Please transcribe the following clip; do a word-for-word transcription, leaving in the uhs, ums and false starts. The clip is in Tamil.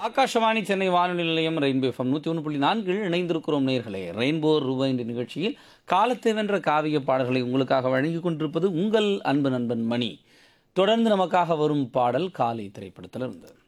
ஆகாஷவாணி சென்னை வானொலி நிலையம் ரெயின்போ எஃப்எம் நூற்றி ஒன்று புள்ளி நான்கில் இணைந்திருக்கிறோம் நேர்களே. ரெயின்போ ரூபாய் என்ற நிகழ்ச்சியில் காலத்தை வென்ற காவிய பாடல்களை உங்களுக்காக வழங்கி கொண்டிருப்பது உங்கள் அன்பு நண்பன் மணி. தொடர்ந்து நமக்காக வரும் பாடல் காலை திரைப்படத்திலிருந்து.